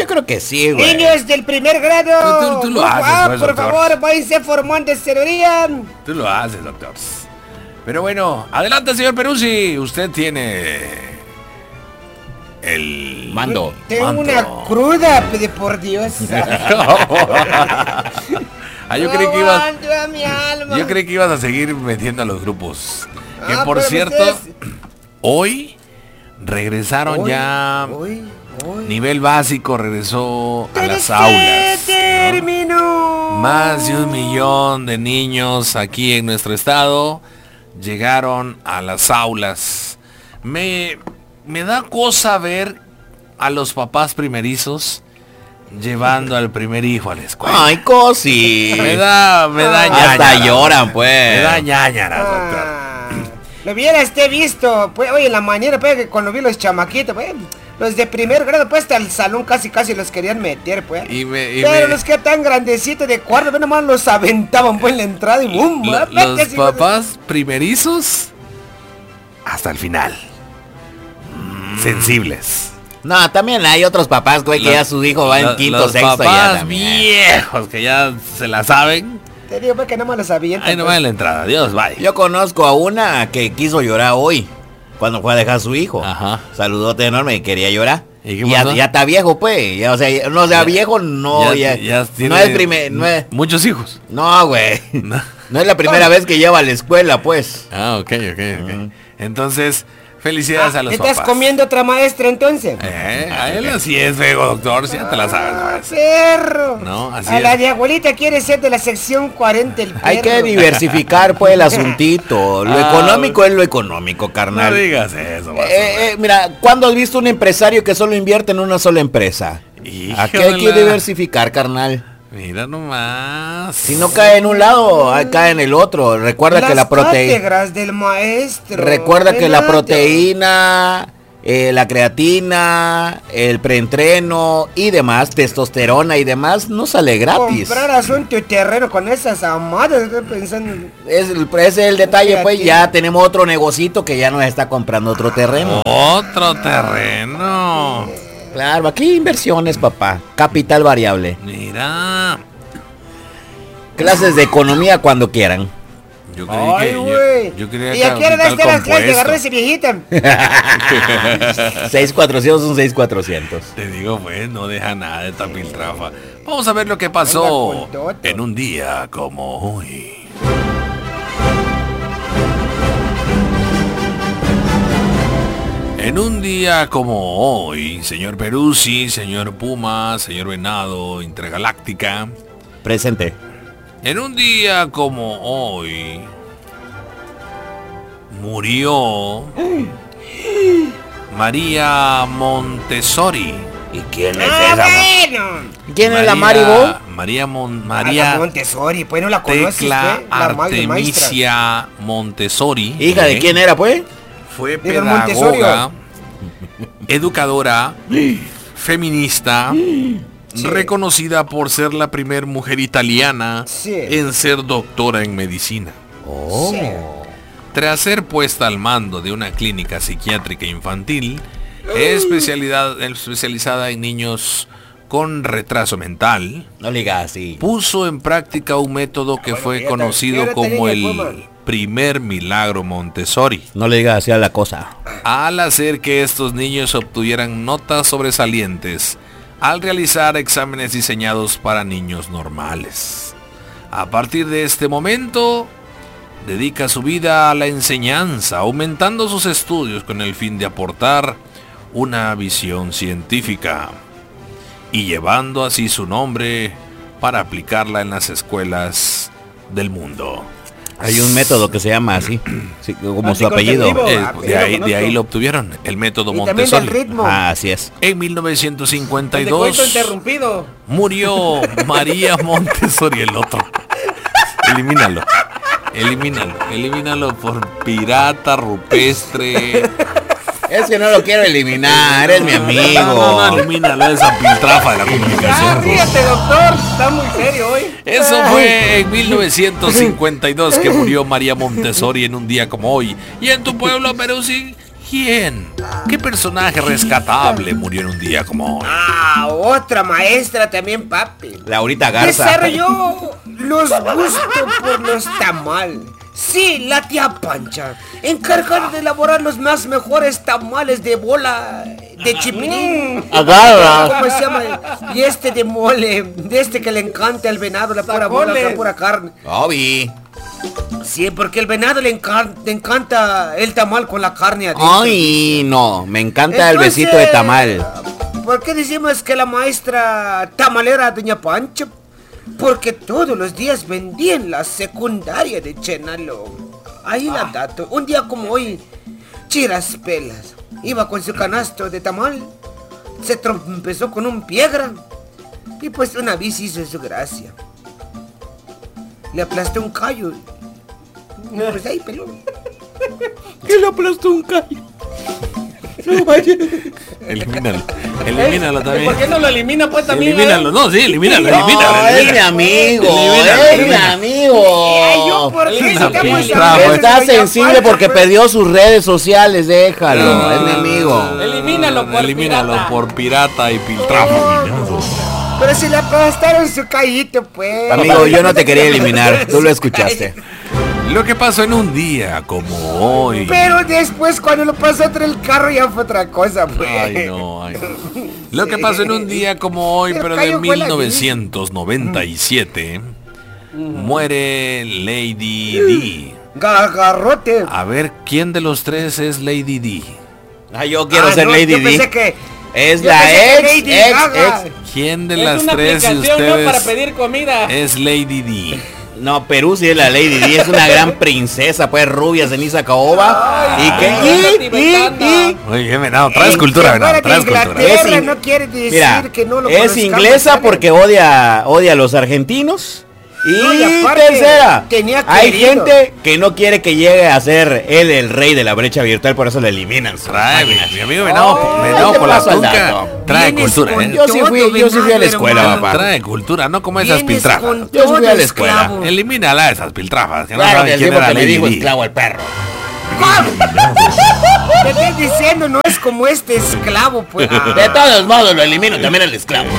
creo que sí, güey. Niños del primer grado. Tú lo haces, pues, por doctor. favor, váyanse formando señoría. Tú lo haces, doctor. Pero bueno, adelante, señor Peruzzi. Usted tiene el mando. Tengo mando. una cruda, por Dios. Yo creí que ibas a seguir metiendo a los grupos. Que por pero cierto, ustedes- hoy regresaron ya. Hoy. Nivel básico regresó a las aulas, ¿no? Terminó. Más de 1 millón de niños aquí en nuestro estado llegaron a las aulas. Me da cosa ver a los papás primerizos llevando al primer hijo a la escuela. Ay, cosi. Me da ñañaras. Hasta lloran, pues. Me da ñañaras, doctor. Lo hubiera visto, pues, hoy en la mañana, pues, que cuando vi los chamaquitos, pues, los de primer grado, pues, hasta el salón casi los querían meter, pues. Pero los que tan grandecitos de cuarto, pues, nomás los aventaban, pues, en la entrada y ¡bum! Los papás primerizos hasta el final. Sensibles. No, también hay otros papás, güey, que ya su hijo va en quinto, los sexto, ya papás también. viejos que ya se la saben. Te digo, pues, que nomás los avientan. Ahí nomás en la entrada. Adiós, bye. Yo conozco a una que quiso llorar hoy, cuando fue a dejar a su hijo. Ajá. Saludote enorme y quería llorar. ¿Y qué Y pasó? ya está viejo, pues. Ya, o sea, no sea viejo, no, ya tiene no es primer, no es, muchos hijos. no, güey. No. No es la primera vez que lleva a la escuela, pues. Ah, ok. Entonces, felicidades a los ¿Estás papás. comiendo otra maestra, entonces? A él así es, feo, doctor. Si ya te la sabes. Perro. No, así A es. la de abuelita quiere ser de la sección 40 el perro. Hay que diversificar, pues, el asuntito. Lo económico es lo económico, No carnal. digas eso, Mira, ¿cuándo has visto un empresario que solo invierte en una sola empresa? Aquí hay que Híjole. diversificar, carnal. Mira nomás. Si no cae en un lado, cae en el otro. Recuerda que la proteína. cátedras del maestro. Recuerda que la Renato. proteína, la creatina, el preentreno y demás, testosterona y demás, no sale gratis. Compraras un tu terreno con esas amadas, estoy pensando. Ese es el detalle, pues ya tenemos otro negocito que ya nos está comprando otro terreno. Otro terreno. Claro, aquí inversiones, papá. Capital variable. Mira. Clases de economía cuando quieran. Yo creí Ay, que güey. yo quería ¿Y a qué hora capital das las clases de agarrar compuesto. ese viejita? 6400 son 6400. Te digo, pues, no deja nada de tapiltrafa. Vamos a ver lo que pasó Venga, con todo. en un día como hoy. En un día como hoy, señor Peruzzi, señor Puma, señor Venado, Intergaláctica. Presente. En un día como hoy, murió María Montessori. ¿Y quién es Ah, esa? bueno. ¿Quién es la Maribo? María María Montessori, pues no la conoces, Tecla ¿eh? La madre maestra. Artemisia Montessori. ¿Hija de quién era, pues? Fue De don Montessori. pedagoga, educadora, feminista, reconocida por ser la primer mujer italiana Sí. en ser doctora en medicina. Oh. Sí. Tras ser puesta al mando de una clínica psiquiátrica infantil, especializada en niños con retraso mental, No digas así. puso en práctica un método que fue conocido fíjate, como niña, el Puma. primer milagro Montessori, No le digas así a la cosa. al hacer que estos niños obtuvieran notas sobresalientes al realizar exámenes diseñados para niños normales. A partir de este momento, dedica su vida a la enseñanza, aumentando sus estudios con el fin de aportar una visión científica y llevando así su nombre para aplicarla en las escuelas del mundo. Hay un método que se llama así, sí, como su apellido. Anticonceptivo. De ahí lo obtuvieron, el método Y también del Montessori. ritmo. Ah, así es. En Te cuento 1952 interrumpido. murió María Montessori, el otro. Elimínalo por pirata, rupestre. Es que no lo quiero eliminar, es mi amigo. No, elimínalo, esa piltrafa de la Ah, comunicación. fíjate, doctor, está muy serio hoy. Eso fue en 1952 que murió María Montessori en un día como hoy. Y en tu pueblo, Peruzzi, ¿Quién? ¿Qué personaje rescatable murió en un día como hoy? Otra maestra también, papi. Laurita Garza. Desarrolló los gustos por los tamales. Sí, la tía Pancha, encargada de elaborar los más mejores tamales de bola de chipilín. Agarra. ¿Cómo se llama? Y este de mole, de este que le encanta el venado, la pura bola, la pura carne. Obi. Sí, porque el venado le encanta el tamal con la carne adentro. Ay, no, me encanta el besito de tamal. ¿Por qué decimos que la maestra tamalera doña Pancha? Porque todos los días vendía en la secundaria de Chenalo. Ahí la dato. Un día como hoy, Chiras Pelas iba con su canasto de tamal, se trompezó con un piedra y pues una bici hizo su gracia. Le aplastó un callo. Y pues ahí peló. ¿Qué le aplastó un callo? No vaya. Elimínalo también. ¿Por qué no lo elimina pues también? Elimínalo, no, sí, elimínalo. Es mi amigo, es mi amigo. Está sensible porque perdió sus redes sociales, déjalo, es mi amigo. Elimínalo por pirata y piltrafa. Pero si le aplastaron su callito, pues. Amigo, yo no te quería eliminar, tú lo escuchaste. Lo que pasó en un día como hoy. Pero después cuando lo pasó entre el carro ya fue otra cosa, pues. Ay, no. Lo que pasó en un día como hoy, pero de 1997, muere Lady D. Garrote. A ver, ¿quién de los tres es Lady D? Yo quiero ser Lady D. Pensé que es la ex. ¿Quién de las tres de ustedes no para pedir comida es Lady D? No, Perú sí es la Lady D, es una gran princesa, pues rubia, ceniza caoba. Oye, venado, traes cultura, venado, traes cultura. No quiere decir que no lo es inglesa porque odia a los argentinos. Y tercera, hay gente que no quiere que llegue a ser él el rey de la brecha virtual, por eso lo eliminan. Mi amigo venado con la tuca. Trae cultura, Yo sí fui a la escuela, papá. Trae cultura, no como esas piltrafas. Yo sí fui a la escuela. Elimínala esas piltrafas. Que claro, que el tipo que le dijo esclavo al perro. Te estoy diciendo, no es como este esclavo, pues. De todos modos lo elimino también al esclavo.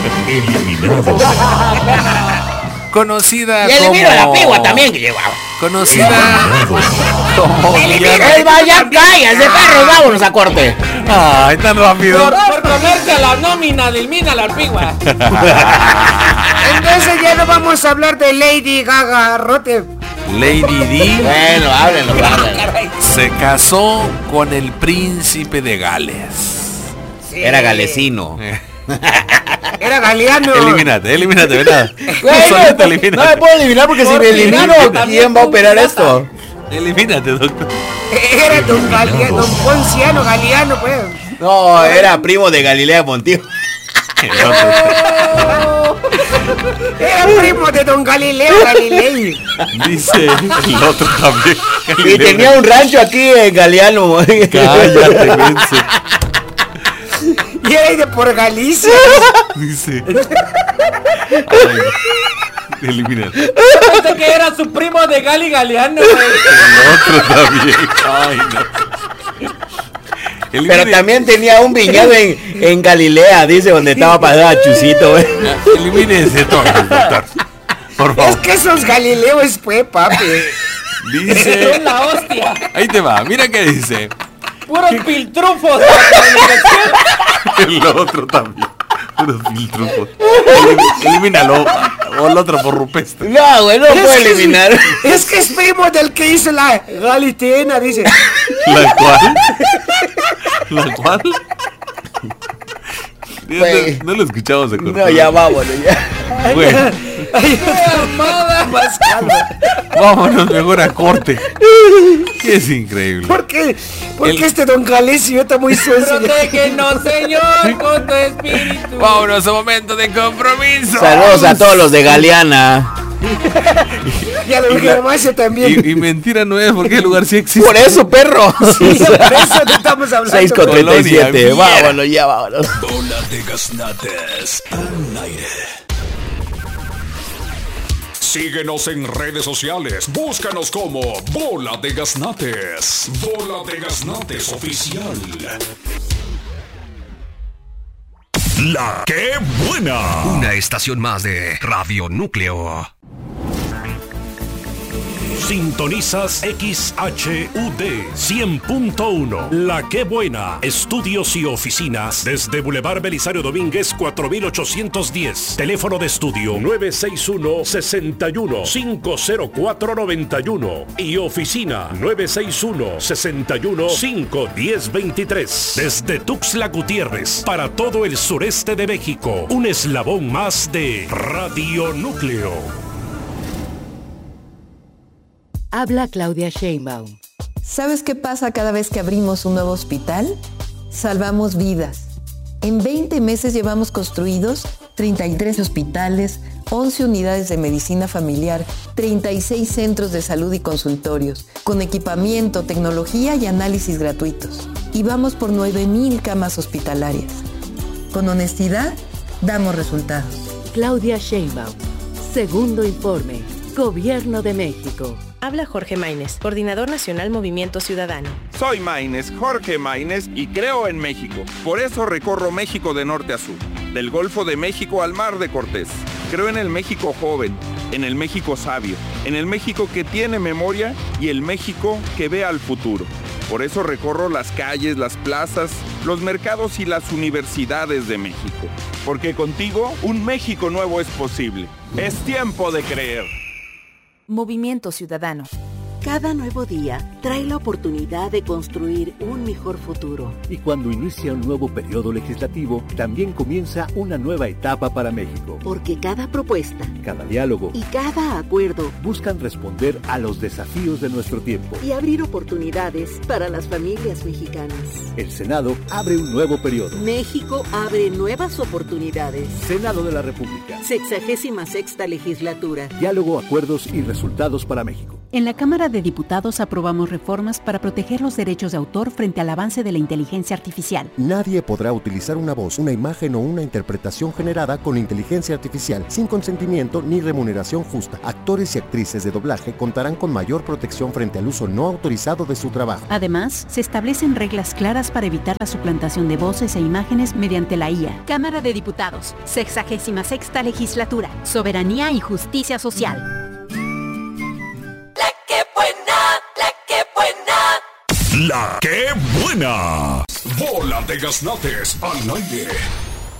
Conocida y elimino como... a la pigua también que llevaba. Conocida como... ¡Es vaya callas de perro! ¡Vámonos a corte! ¡Ay, tan rápido! Por comerse a la nómina, elimina a la pigua. Entonces ya no vamos a hablar de Lady Gaga, Rote. Lady D. Bueno, háblenlo. Se casó con el príncipe de Gales. Sí. Era galesino. Era galeano. Elimínate, ¿verdad? No me puedo eliminar porque si me elimino, ¿quién va a operar esto? Elimínate, doctor. Era don Ponciano Galeano, pues. No, era primo de Galilea Montijo. Era primo de don Galileo Galilei. Dice el otro también. Galileo. Y tenía un rancho aquí en Galeano. Cállate, menso. Y era de por Galicia. Dice. Elimina. Pensé que era su primo de Gali Galeano. El otro también. Ay, no. Pero también tenía un viñedo en Galilea, dice, donde estaba pasando a Chusito. Elimínese todo, doctor. Por favor. Es que esos Galileos, pues, papi. Dice. Son la hostia. Ahí te va, mira qué dice. Puros piltrufos. El otro también. Puros piltrufos. Elimínalo. O el otro por rupestre. No, güey, no puedo eliminar. Es que es primo del que hizo la Galitena, dice. ¿La cual? ¿La cual? No lo escuchamos de corto. No, ya vámonos, ya. Bueno. Ay, más calma. Vámonos mejor a corte. Es increíble. ¿Por qué? Porque este don Galesio está muy sucio. Protégenos, Señor, con tu espíritu. Vámonos a un momento de compromiso. Saludos a todos los de Galeana. Y a don Gervasio también. Y mentira no es porque el lugar sí existe. Por eso, perro. Sí, por eso te estamos hablando. 6:37. Vámonos, ya vámonos. Bola de gaznates al aire. Síguenos en redes sociales. Búscanos como Bola de Gaznates. Bola de Gaznates Oficial. La que buena. Una estación más de Radio Núcleo. Sintonizas XHUD 100.1. La que buena. Estudios y oficinas desde Boulevard Belisario Domínguez 4810. Teléfono de estudio 961-61-50491 y oficina 961-61-51023. Desde Tuxtla Gutiérrez para todo el sureste de México. Un eslabón más de Radio Núcleo. Habla Claudia Sheinbaum. ¿Sabes qué pasa cada vez que abrimos un nuevo hospital? Salvamos vidas. En 20 meses llevamos construidos 33 hospitales, 11 unidades de medicina familiar, 36 centros de salud y consultorios, con equipamiento, tecnología y análisis gratuitos. Y vamos por 9,000 camas hospitalarias. Con honestidad, damos resultados. Claudia Sheinbaum. Segundo informe. Gobierno de México. Habla Jorge Maínez, Coordinador Nacional Movimiento Ciudadano. Soy Maínez, Jorge Maínez, y creo en México. Por eso recorro México de norte a sur, del Golfo de México al Mar de Cortés. Creo en el México joven, en el México sabio, en el México que tiene memoria y el México que ve al futuro. Por eso recorro las calles, las plazas, los mercados y las universidades de México. Porque contigo, un México nuevo es posible. Es tiempo de creer. Movimiento Ciudadano. Cada nuevo día trae la oportunidad de construir un mejor futuro. Y cuando inicia un nuevo periodo legislativo, también comienza una nueva etapa para México. Porque cada propuesta, cada diálogo y cada acuerdo buscan responder a los desafíos de nuestro tiempo y abrir oportunidades para las familias mexicanas. El Senado abre un nuevo periodo. México abre nuevas oportunidades. Senado de la República. 66ª legislatura. Diálogo, acuerdos y resultados para México. En la Cámara de Diputados aprobamos reformas para proteger los derechos de autor frente al avance de la inteligencia artificial. Nadie podrá utilizar una voz, una imagen o una interpretación generada con inteligencia artificial sin consentimiento ni remuneración justa. Actores y actrices de doblaje contarán con mayor protección frente al uso no autorizado de su trabajo. Además, se establecen reglas claras para evitar la suplantación de voces e imágenes mediante la IA. Cámara de Diputados, 66ª legislatura, soberanía y justicia social. La que buena. Bola de Gaznates al aire.